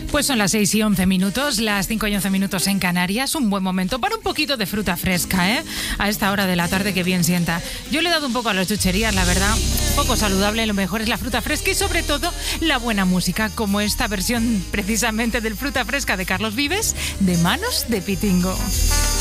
Pues son las 6:11, las 5:11 en Canarias. Un buen momento para un poquito de fruta fresca, ¿eh? A esta hora de la tarde, que bien sienta. Yo le he dado un poco a las chucherías, la verdad. Poco saludable, lo mejor es la fruta fresca y sobre todo la buena música, como esta versión precisamente del Fruta Fresca de Carlos Vives, de Manos de Pitingo.